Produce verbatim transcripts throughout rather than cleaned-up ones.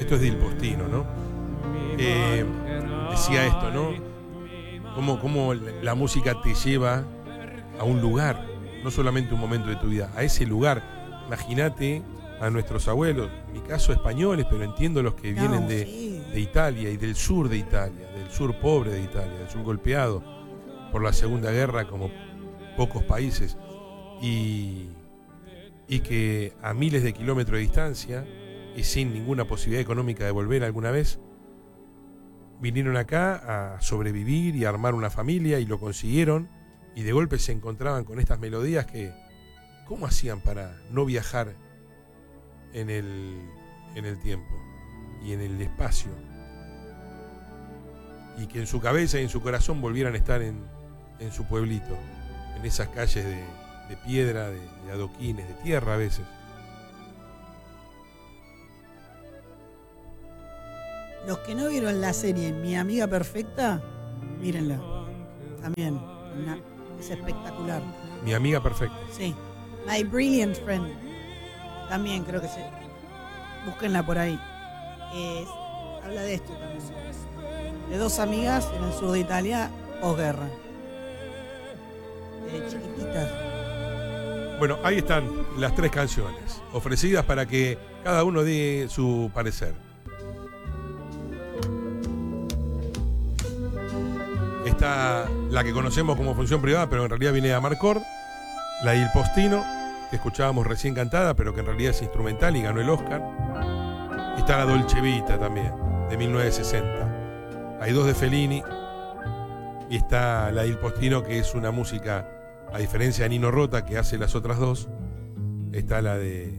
Esto es de Il Postino, ¿no? Eh, decía esto, ¿no? Cómo, cómo la música te lleva a un lugar, no solamente un momento de tu vida, a ese lugar. Imagínate a nuestros abuelos, en mi caso españoles, pero entiendo los que vienen No, de, sí. de Italia y del sur de Italia, del sur pobre de Italia, del sur golpeado por la Segunda Guerra como pocos países, y, y que a miles de kilómetros de distancia y sin ninguna posibilidad económica de volver alguna vez, vinieron acá a sobrevivir y a armar una familia y lo consiguieron, y de golpe se encontraban con estas melodías que, ¿cómo hacían para no viajar en el, en el tiempo y en el espacio? Y que en su cabeza y en su corazón volvieran a estar en, en su pueblito, en esas calles de, de piedra, de, de adoquines, de tierra a veces. Los que no vieron la serie Mi Amiga Perfecta, mírenla. También. Una, es espectacular. Mi amiga perfecta. Sí. My Brilliant Friend. También creo que se. Búsquenla por ahí. Es, habla de esto también. De dos amigas en el sur de Italia, posguerra. Eh, chiquititas. Bueno, ahí están las tres canciones, ofrecidas para que cada uno dé su parecer. Está la que conocemos como Función Privada, pero en realidad viene de Amarcord, la de Il Postino, que escuchábamos recién cantada, pero que en realidad es instrumental y ganó el Oscar. Está la Dolce Vita también, de mil novecientos sesenta. Hay dos de Fellini, y está la de Il Postino, que es una música, a diferencia de Nino Rota, que hace las otras dos. Está la de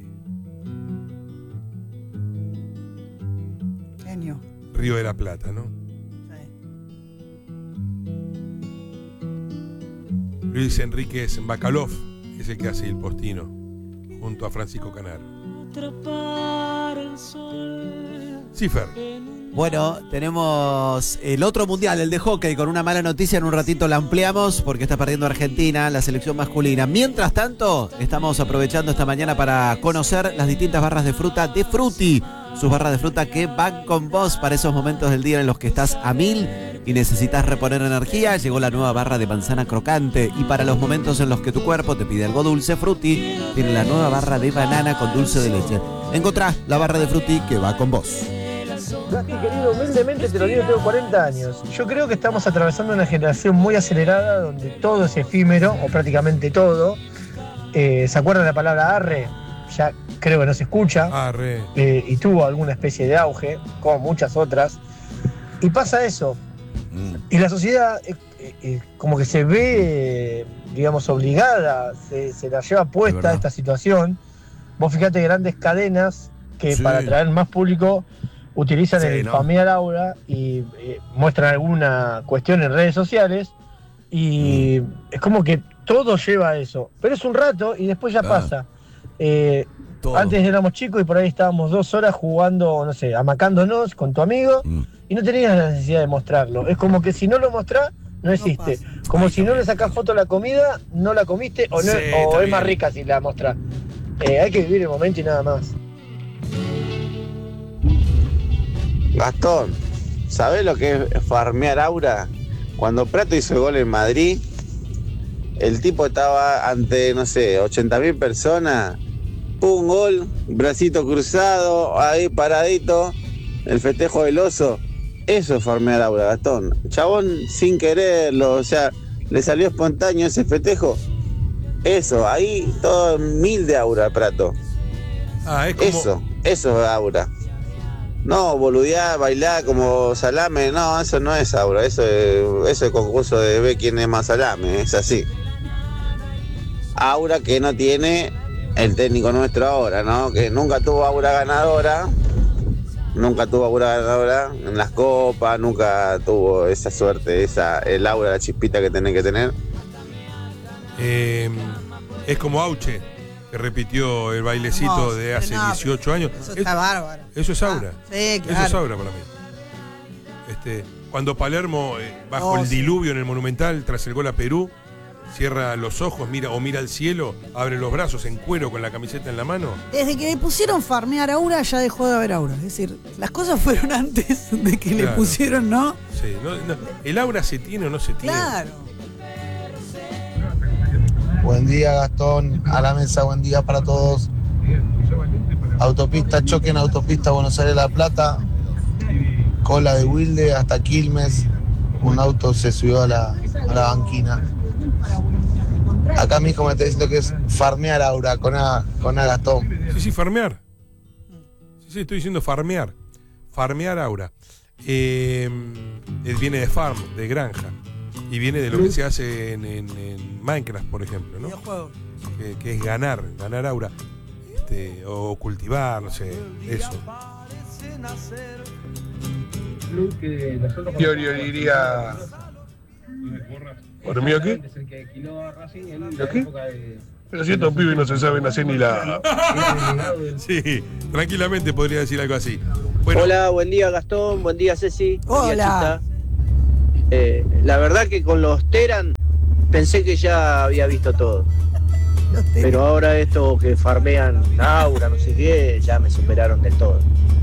Genio. Río de la Plata, ¿no? Luis Enríquez Bacalov es el que hace Il Postino, junto a Francisco Canaro. Sí, Fer. Bueno, tenemos el otro mundial, el de hockey, con una mala noticia. En un ratito la ampliamos porque está perdiendo Argentina, la selección masculina. Mientras tanto, estamos aprovechando esta mañana para conocer las distintas barras de fruta de Frutti. Sus barras de fruta que van con vos para esos momentos del día en los que estás a mil y necesitas reponer energía. Llegó la nueva barra de manzana crocante. Y para los momentos en los que tu cuerpo te pide algo dulce, Frutti tiene la nueva barra de banana con dulce de leche. Encontrá la barra de Frutti que va con vos. Gasti, querido, humildemente te lo digo, tengo cuarenta años. Yo creo que estamos atravesando una generación muy acelerada donde todo es efímero, o prácticamente todo. Eh, ¿Se acuerdan de la palabra arre? Ya creo que no se escucha. Arre. Eh, y tuvo alguna especie de auge, como muchas otras. Y pasa eso. Mm. Y la sociedad eh, eh, como que se ve, eh, digamos, obligada, se, se la lleva puesta esta situación. Vos fijate grandes cadenas que sí, para atraer más público utilizan sí, el ¿no? Farmear Aura y eh, muestran alguna cuestión en redes sociales y mm. es como que todo lleva a eso. Pero es un rato y después ya ah. pasa. Eh, antes éramos chicos y por ahí estábamos dos horas jugando, no sé, amacándonos con tu amigo mm. y no tenías la necesidad de mostrarlo. Es como que si no lo mostrás, no existe. No como Ay, si no le sacás foto a la comida, no la comiste o, no, sí, o es más rica si la mostrás. Eh, hay que vivir el momento y nada más. Gastón, ¿sabés lo que es farmear aura? Cuando Prato hizo el gol en Madrid, el tipo estaba ante, no sé, ochenta mil personas, un gol, bracito cruzado, ahí paradito, el festejo del oso. Eso es farmear aura, Gastón. Chabón, sin quererlo, o sea, le salió espontáneo ese festejo. Eso, ahí todo mil de aura, Prato. Ah, es como... Eso, eso es aura. No, boludear, bailar como salame, no, eso no es aura, eso es, eso es concurso de ver quién es más salame, es así. Aura que no tiene el técnico nuestro ahora, ¿no? Que nunca tuvo aura ganadora, nunca tuvo aura ganadora en las copas, nunca tuvo esa suerte, esa, el aura, la chispita que tiene que tener. Eh, es como Auche, que repitió el bailecito no, de hace no, dieciocho años. Eso está es, bárbaro. Eso es aura. Ah, sí, claro. Eso es aura para mí. Este, cuando Palermo, eh, bajo oh, el diluvio sí. en el Monumental, tras el gol a Perú, cierra los ojos, mira o mira al cielo, abre los brazos en cuero con la camiseta en la mano. Desde que le pusieron farmear aura ya dejó de haber aura. Es decir, las cosas fueron antes de que Claro. le pusieron, ¿no? Sí, no, no, ¿el aura se tiene o no se tiene? Claro. Buen día, Gastón, a la mesa, buen día para todos. Autopista, choque en autopista Buenos Aires-La Plata, cola de Wilde hasta Quilmes, un auto se subió a la, a la banquina. Acá mi hijo me está diciendo que es farmear aura con A, con A Gastón. Sí, sí, farmear. Sí, sí, estoy diciendo farmear. Farmear aura. Eh, eh, viene de farm, de granja. Y viene de lo que se hace en, en, en Minecraft, por ejemplo, ¿no? Videojuego. Que, que es ganar, ganar aura. Este, o cultivar, no sé, eso. Yo diría. ¿Por mí aquí? ¿Yo aquí? Pero si estos pibes no se saben hacer ni la. Sí, tranquilamente podría decir algo así. Bueno, Hola, buen día Gastón, buen día Ceci. Buen día, Hola. Chita. Eh, la verdad que con los Teran pensé que ya había visto todo. Los te- Pero ahora esto que farmean aura, no sé qué, ya me superaron del todo.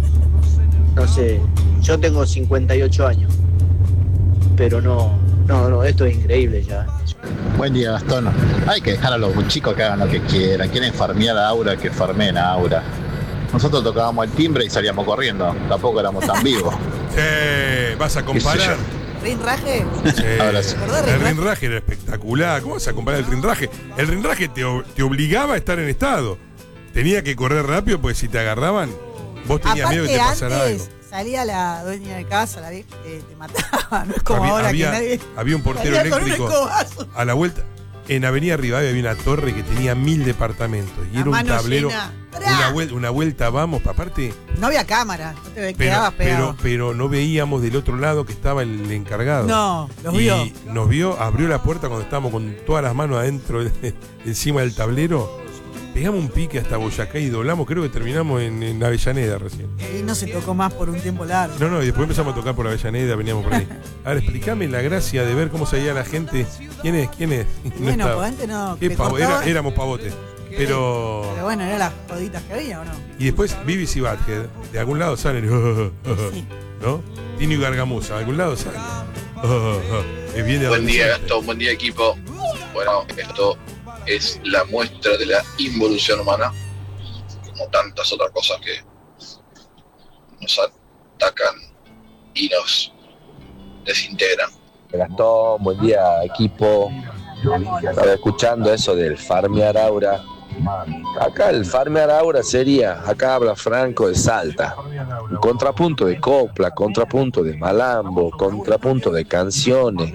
No sé, yo tengo cincuenta y ocho años. Pero no, no, no, esto es increíble ya. Buen día, Gastón. Hay que dejar a los chicos que hagan lo que quieran. Quieren farmear a aura, que farmeen a aura. Nosotros tocábamos el timbre y salíamos corriendo. Tampoco éramos tan vivos. eh, vas a comparar. ¿Rinraje? Sí, Ahora sí. ¿Recordás el Rinraje? rinraje era espectacular. ¿Cómo vas a comparar el rinraje? El rinraje te, o- te obligaba a estar en estado. Tenía que correr rápido porque si te agarraban, vos tenías miedo de que te Aparte, pasara algo. antes salía la dueña de casa, la vieja, eh, te mataba. No es como Había, ahora había- que nadie había un portero salía con un eléctrico escobazo. a la vuelta. En Avenida Rivadavia había una torre que tenía mil departamentos y La era un mano tablero. llena. Una vuelta, una vuelta, vamos, aparte. No había cámara, no te Pero, quedabas pegado. pero, pero no veíamos del otro lado que estaba el encargado. No, los y vio. nos vio, abrió la puerta cuando estábamos con todas las manos adentro, encima del tablero. Pegamos un pique hasta Boyacá y doblamos, creo que terminamos en, en Avellaneda recién. Y no se tocó más por un tiempo largo. No, no, y después empezamos a tocar por Avellaneda, veníamos por ahí. A ver, explícame la gracia de ver cómo salía la gente. ¿Quién es? ¿Quién es? Y No bueno, estaba. pues antes no. Qué te pavo, era- cortaban, éramos pavotes. Pero. pero bueno, eran las joditas que había, ¿o no? Y después Vivis y Badhead, de algún lado salen. Sí. ¿No? Tino y Gargamusa, de algún lado salen. Es bien de Buen día, adolescente. Gastón, buen día, equipo. Bueno, esto es la muestra de la involución humana, como tantas otras cosas que nos atacan y nos desintegran. Gastón, buen día equipo. Estaba escuchando eso del farmear aura. Acá el farmear aura sería, acá habla Franco de Salta. Un contrapunto de copla, contrapunto de malambo, contrapunto de canciones.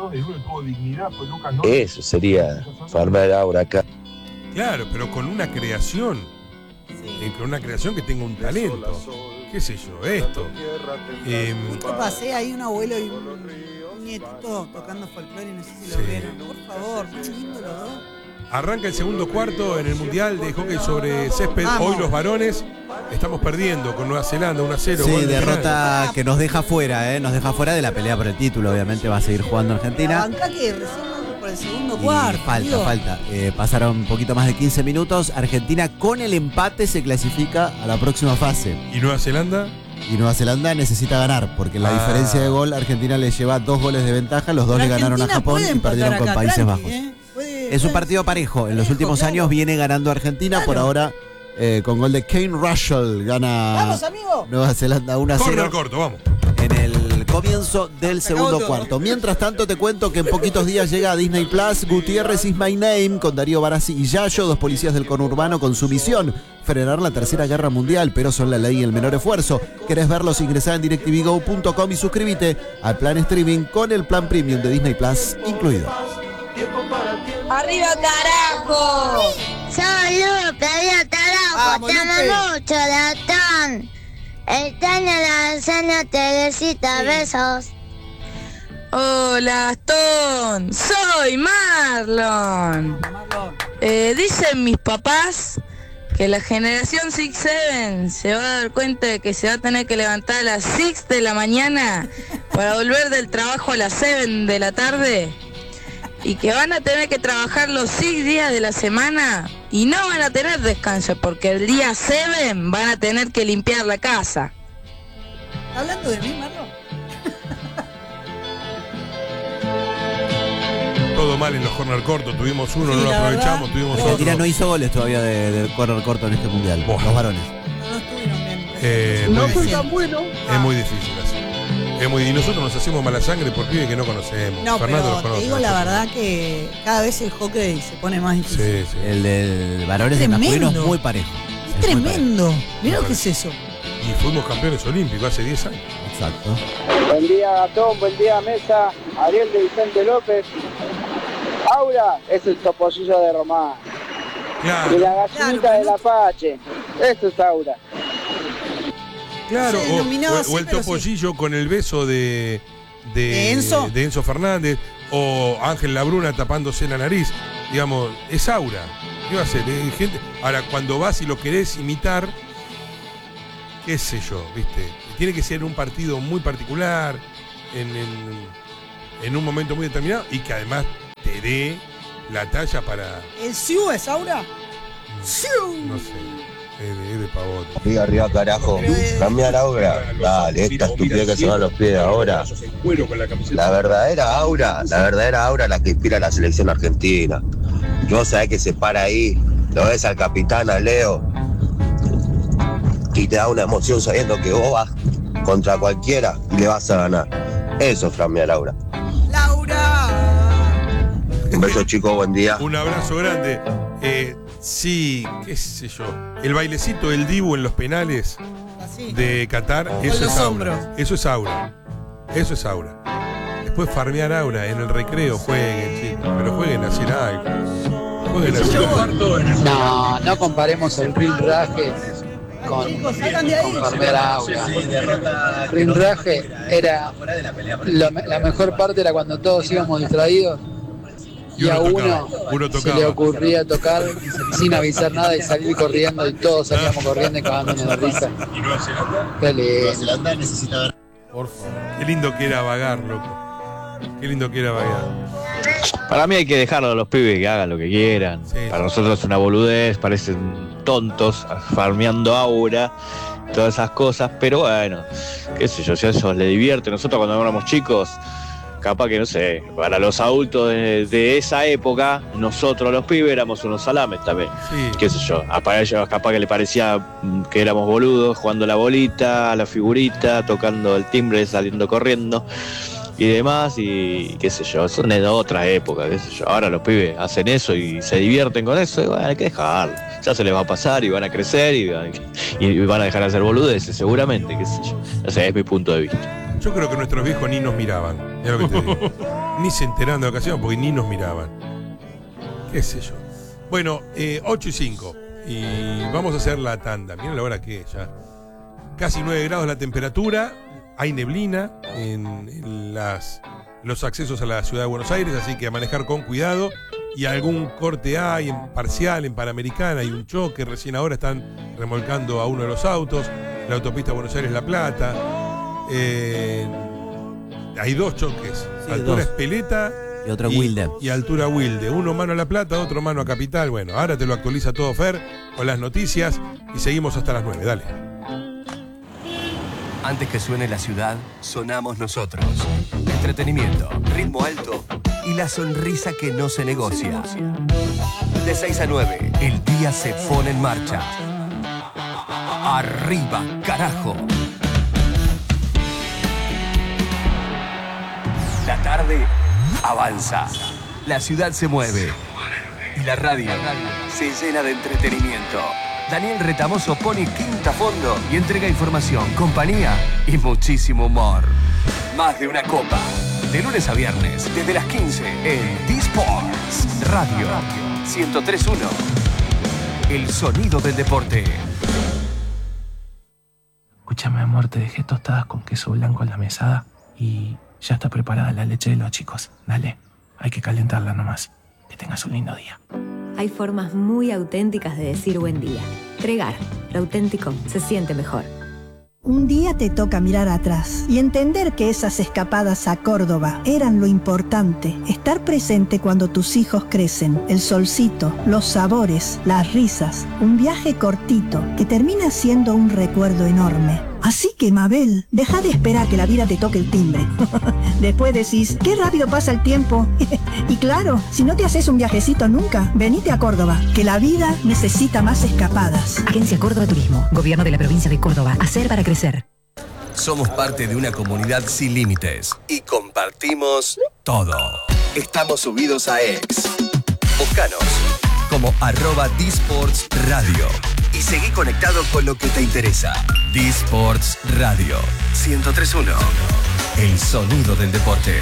Eso sería farmear aura acá. Claro, pero con una creación. Eh, con una creación que tenga un talento. ¿Qué sé yo? Esto. Eh, Justo pasé ahí un abuelo y un, un nietito tocando folclore y no sé si lo Sí. vieron. Por favor, más lindo los dos. Arranca el segundo cuarto en el Mundial de Hockey sobre Césped. Vamos. Hoy los varones estamos perdiendo con Nueva Zelanda uno a cero. Sí, gol de penal. derrota que nos deja fuera, ¿eh? Nos deja fuera de la pelea por el título. Obviamente va a seguir jugando La Argentina. banca que recién vamos por el segundo Y cuarto. falta, digo. falta. Eh, pasaron un poquito más de quince minutos. Argentina con el empate se clasifica a la próxima fase. ¿Y Nueva Zelanda? Y Nueva Zelanda necesita ganar, porque la Ah. diferencia de gol, Argentina le lleva dos goles de ventaja. Los dos Pero le ganaron a Argentina Japón puede y perdieron empatar con acá, Países tranqui, Bajos. ¿eh? Puede- Es un puede- partido parejo. En los Parejo, últimos claro. años viene ganando Argentina. Por Claro. ahora, eh, con gol de Kane Russell, gana Vamos, amigo. Nueva Zelanda uno a Corner cero corto, vamos. en el comienzo del segundo todo. cuarto. Mientras tanto, te cuento que en poquitos días llega a Disney Plus Gutiérrez is My Name con Darío Barassi y Yayo, dos policías del conurbano con su misión: frenar la tercera guerra mundial, pero son la ley y el menor esfuerzo. ¿Querés verlos? Ingresá en directv go punto com y suscríbete al plan streaming con el plan premium de Disney Plus incluido. ¡Arriba, carajo! Soy Lupe, Dios carajo, Vamos, te amo Lupe. mucho, Latón. Extraño la cena, Teresita, besos. Hola, Gastón. Soy Marlon. Marlon. Eh, dicen mis papás que la generación seis siete se va a dar cuenta de que se va a tener que levantar a las seis de la mañana para volver del trabajo a las siete de la tarde. y que van a tener que trabajar los seis días de la semana y no van a tener descanso porque el día siete van a tener que limpiar la casa. ¿Hablando de mí, Marlon? Todo mal en los corner cortos, tuvimos uno, Sí, no lo la aprovechamos, verdad, tuvimos Argentina otro. no hizo goles todavía de, de corner corto en este mundial. Buah. Los varones. No estuvieron bien. Eh, No muy fue difícil. tan bueno. Es muy difícil así. Es muy, y nosotros nos hacemos mala sangre por pibes que no conocemos. No, Fernando pero los te conoce. digo la verdad que cada vez el hockey se pone más difícil. Sí, sí. El de varones y Tremendo. masculino es muy parejo. Es Es muy tremendo. Mirá lo que es eso. Y fuimos campeones olímpicos hace diez años. Exacto. Buen día, Gastón, buen día, Mesa. Ariel de Vicente López. Aura es el topollillo de Román. Claro. Y la gallinita Claro, del Apache. Esto es Aura. Claro, Se o, denominaba o- así, o el pero topollillo con el beso de, de, ¿De Enzo? de Enzo Fernández, o Ángel Labruna tapándose la nariz. Digamos, es aura. ¿Qué va a hacer? Eh, gente, ahora, cuando vas y lo querés imitar, qué sé yo, ¿viste? Tiene que ser un partido muy particular, en, en, en un momento muy determinado, y que además te dé la talla para, ¿El Siu es Aura? ¡Siu! no sé, es de, es de pavote. Arriba, arriba, carajo. Cambiar aura. Dale, esta estupidez que se van los pies ahora. La verdadera aura, la verdadera aura es la que inspira a la selección argentina. Yo sabés que se para ahí, lo ves al capitán, a Leo, y te da una emoción sabiendo que vos vas contra cualquiera y le vas a ganar. Eso es flamear aura. ¡Laura! Un beso, chicos, buen día. Un abrazo grande. Eh, sí, qué sé yo. El bailecito del Dibu en los penales Así. de Qatar, eso los es aura. hombros. Eso es aura. Eso es aura. Después farmear aura en el recreo, jueguen, chicos. Pero jueguen así algo. Jueguen así. No, no comparemos el rinraje con, Chicos, salgan de ahí. con farmear Aura. Rinraje era lo me- la mejor parte era cuando todos íbamos distraídos Y y a uno uno, tocaba, uno se tocaba. le ocurría tocar sin avisar nada y salir corriendo y todos salíamos corriendo y cagándonos de risa. Qué lindo. Por favor. Qué lindo que era vagar, loco. Qué lindo que era vagar. Para mí hay que dejarlo a los pibes que hagan lo que quieran. Sí. Para nosotros es una boludez, parecen tontos, farmeando aura, todas esas cosas, pero bueno, qué sé yo, si a eso les divierte. Nosotros cuando éramos chicos, capaz que no sé, para los adultos de, de esa época, nosotros los pibes éramos unos salames también. Sí. Qué sé yo, a para ellos capaz que les parecía mm, que éramos boludos, jugando la bolita, a la figurita, tocando el timbre, saliendo corriendo y demás, y qué sé yo, son de otra época, qué sé yo. Ahora los pibes hacen eso y se divierten con eso, y bueno, hay que dejarlo. Ya se les va a pasar y van a crecer y van, y van a dejar de hacer boludeces, seguramente, qué sé yo. Ese es mi punto de vista. Yo creo que nuestros viejos ni nos miraban. Es lo que te digo. Ni se enteraban de la ocasión porque ni nos miraban. Qué sé yo. Bueno, eh, ocho y cinco. Y vamos a hacer la tanda. Miren la hora que es ya. Casi nueve grados la temperatura. Hay neblina en, en las, los accesos a la ciudad de Buenos Aires, así que a manejar con cuidado. Y algún corte hay en parcial, en Panamericana, hay un choque. Recién ahora están remolcando a uno de los autos. La autopista Buenos Aires-La Plata. Eh, hay dos choques. Sí, altura dos. Espeleta Y otro y, Wilde. y altura Wilde. Uno mano a La Plata, otro mano a Capital. Bueno, ahora te lo actualiza todo Fer con las noticias y seguimos hasta las nueve. Dale. Antes que suene la ciudad, sonamos nosotros. Entretenimiento, ritmo alto y la sonrisa que no se negocia. De seis a nueve, el día se pone en marcha. Arriba, carajo. La tarde avanza. La ciudad se mueve. Y la radio se llena de entretenimiento. Daniel Retamoso pone quinta a fondo y entrega información, compañía y muchísimo humor. Más de una copa. De lunes a viernes, desde las quince en D-Sports Radio ciento tres punto uno. El sonido del deporte. Escúchame, amor, te dejé tostadas con queso blanco en la mesada y ya está preparada la leche de los chicos. Dale, hay que calentarla nomás. Que tengas un lindo día. Hay formas muy auténticas de decir buen día. Tregar, lo auténtico se siente mejor. Un día te toca mirar atrás y entender que esas escapadas a Córdoba eran lo importante. Estar presente cuando tus hijos crecen, el solcito, los sabores, las risas, un viaje cortito que termina siendo un recuerdo enorme. Así que, Mabel, deja de esperar que la vida te toque el timbre. Después decís, qué rápido pasa el tiempo. Y claro, si no te haces un viajecito nunca, venite a Córdoba, que la vida necesita más escapadas. Agencia Córdoba Turismo, Gobierno de la Provincia de Córdoba. Hacer para crecer. Somos parte de una comunidad sin límites y compartimos todo. Estamos subidos a X. Búscanos como arroba Disports Radio y seguí conectado con lo que te interesa. Disports Radio ciento tres punto uno. El sonido del deporte.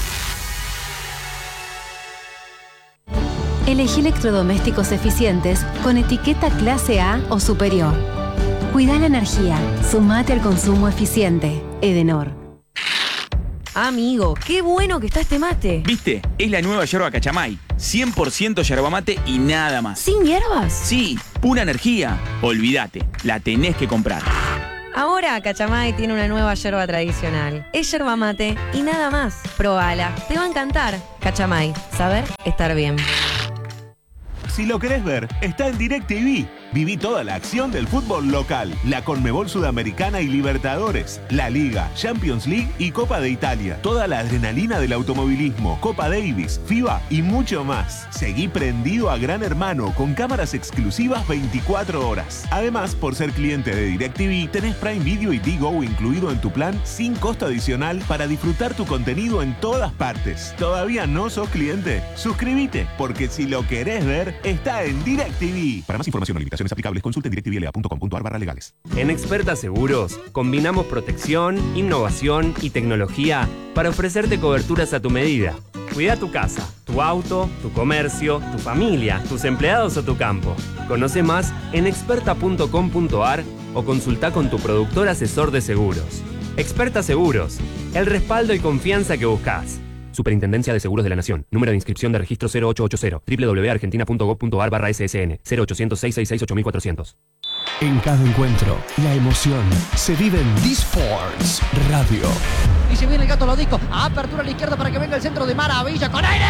Elegí electrodomésticos eficientes con etiqueta clase A o superior. Cuida la energía. Sumate al consumo eficiente. Edenor. Amigo, qué bueno que está este mate. ¿Viste? Es la nueva yerba Cachamay. cien por ciento yerba mate y nada más. ¿Sin hierbas? Sí, pura energía. Olvídate, la tenés que comprar. Ahora Cachamay tiene una nueva yerba tradicional. Es yerba mate y nada más. Probala, te va a encantar. Cachamay, saber estar bien. Si lo querés ver, está en DirecTV. Viví toda la acción del fútbol local, la Conmebol Sudamericana y Libertadores, la Liga, Champions League y Copa de Italia. Toda la adrenalina del automovilismo, Copa Davis, FIBA y mucho más. Seguí prendido a Gran Hermano con cámaras exclusivas veinticuatro horas. Además, por ser cliente de DirecTV, tenés Prime Video y Digo incluido en tu plan sin costo adicional para disfrutar tu contenido en todas partes. ¿Todavía no sos cliente? Suscríbete, porque si lo querés ver, está en DirecTV. Para más información o limitaciones aplicables, consulte en directvla punto com punto a r barra legales. En Experta Seguros, combinamos protección, innovación y tecnología para ofrecerte coberturas a tu medida. Cuida tu casa, tu auto, tu comercio, tu familia, tus empleados o tu campo. Conoce más en experta punto com punto a r o consulta con tu productor asesor de seguros. Experta Seguros, el respaldo y confianza que buscas. Superintendencia de Seguros de la Nación. Número de inscripción de registro cero ocho ocho cero. doble u doble u doble u punto argentina punto gov punto a r barra S S N. cero ochocientos, seiscientos sesenta y seis, ocho mil cuatrocientos. En cada encuentro, la emoción se vive en Disports Radio. Y se viene el Gato Lodico. Apertura a la izquierda para que venga el centro de Maravilla con aire.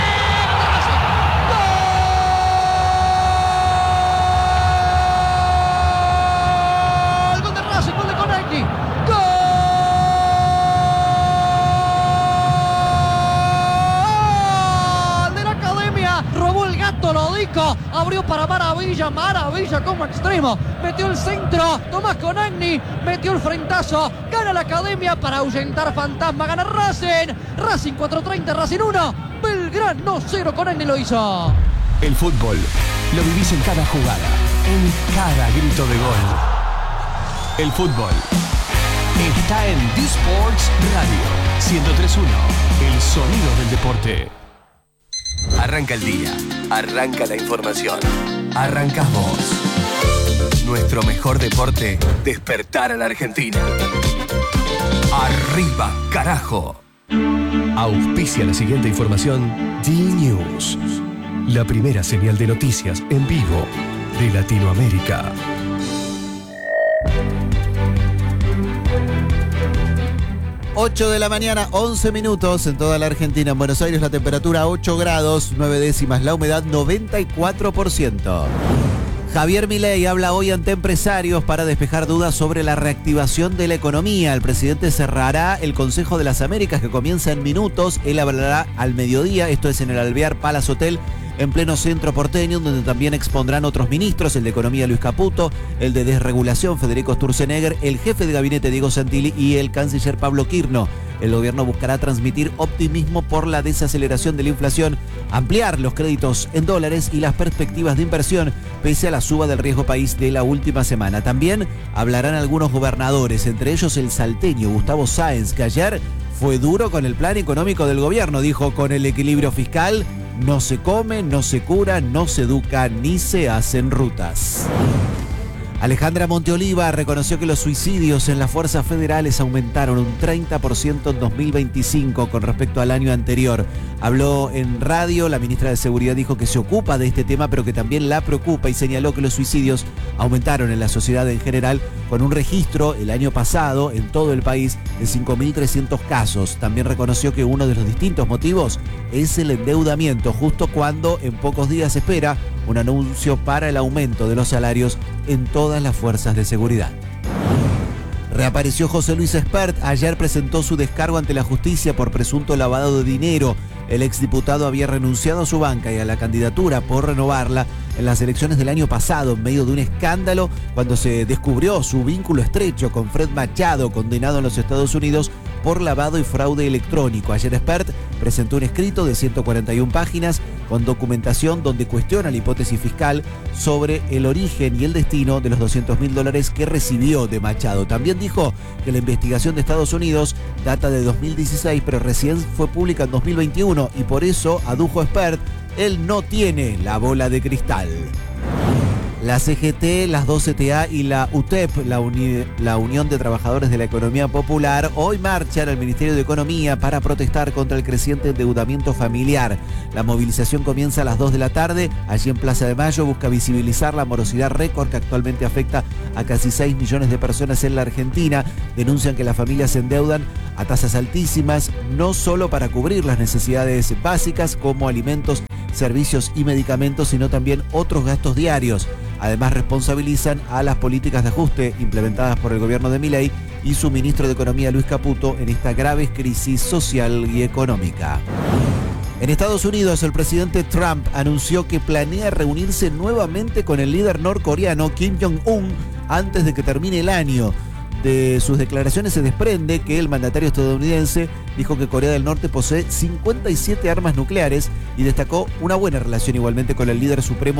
¡Gol! ¡Gol de Racing! ¡Gol de Conecti! ¡Gol! Robó el Gato Lodico, abrió para Maravilla, Maravilla como extremo, metió el centro, Tomás Conagni, metió el frentazo, gana la Academia para ahuyentar fantasma, gana Racing, Racing cuatro treinta, Racing uno, Belgrano cero, Conagni lo hizo. El fútbol lo vivís en cada jugada, en cada grito de gol. El fútbol está en Disports Radio ciento tres punto uno, el sonido del deporte. Arranca el día, arranca la información, arrancás vos. Nuestro mejor deporte, despertar a la Argentina. ¡Arriba, carajo! Auspicia la siguiente información D-News, la primera señal de noticias en vivo de Latinoamérica. ocho de la mañana, once minutos en toda la Argentina. En Buenos Aires la temperatura ocho grados, nueve décimas, la humedad noventa y cuatro por ciento. Javier Milei habla hoy ante empresarios para despejar dudas sobre la reactivación de la economía. El presidente cerrará el Consejo de las Américas que comienza en minutos. Él hablará al mediodía, esto es en el Alvear Palace Hotel, en pleno centro porteño, donde también expondrán otros ministros, el de Economía Luis Caputo, el de Desregulación Federico Sturzenegger, el jefe de gabinete Diego Santilli y el canciller Pablo Quirno. El gobierno buscará transmitir optimismo por la desaceleración de la inflación, ampliar los créditos en dólares y las perspectivas de inversión, pese a la suba del riesgo país de la última semana. También hablarán algunos gobernadores, entre ellos el salteño Gustavo Sáenz, que ayer fue duro con el plan económico del gobierno. Dijo, con el equilibrio fiscal no se come, no se cura, no se educa, ni se hacen rutas. Alejandra Monteoliva reconoció que los suicidios en las fuerzas federales aumentaron un treinta por ciento en dos mil veinticinco con respecto al año anterior. Habló en radio, la ministra de Seguridad dijo que se ocupa de este tema, pero que también la preocupa y señaló que los suicidios aumentaron en la sociedad en general con un registro el año pasado en todo el país de cinco mil trescientos casos. También reconoció que uno de los distintos motivos es el endeudamiento, justo cuando en pocos días se espera un anuncio para el aumento de los salarios en todas las fuerzas de seguridad. Reapareció José Luis Espert. Ayer presentó su descargo ante la justicia por presunto lavado de dinero. El exdiputado había renunciado a su banca y a la candidatura por renovarla en las elecciones del año pasado, en medio de un escándalo cuando se descubrió su vínculo estrecho con Fred Machado, condenado en los Estados Unidos por lavado y fraude electrónico. Ayer Espert presentó un escrito de ciento cuarenta y una páginas con documentación donde cuestiona la hipótesis fiscal sobre el origen y el destino de los doscientos mil dólares que recibió de Machado. También dijo que la investigación de Estados Unidos data de dos mil dieciséis, pero recién fue pública en dos mil veintiuno y por eso, adujo Espert, él no tiene la bola de cristal. La C G T, las dos C T A y la U T E P, la, Uni- la Unión de Trabajadores de la Economía Popular, hoy marchan al Ministerio de Economía para protestar contra el creciente endeudamiento familiar. La movilización comienza a las dos de la tarde. Allí en Plaza de Mayo busca visibilizar la morosidad récord que actualmente afecta a casi seis millones de personas en la Argentina. Denuncian que las familias se endeudan a tasas altísimas, no solo para cubrir las necesidades básicas como alimentos, servicios y medicamentos, sino también otros gastos diarios. Además, responsabilizan a las políticas de ajuste implementadas por el gobierno de Milei y su ministro de Economía, Luis Caputo, en esta grave crisis social y económica. En Estados Unidos, el presidente Trump anunció que planea reunirse nuevamente con el líder norcoreano Kim Jong-un antes de que termine el año. De sus declaraciones se desprende que el mandatario estadounidense dijo que Corea del Norte posee cincuenta y siete armas nucleares y destacó una buena relación igualmente con el líder supremo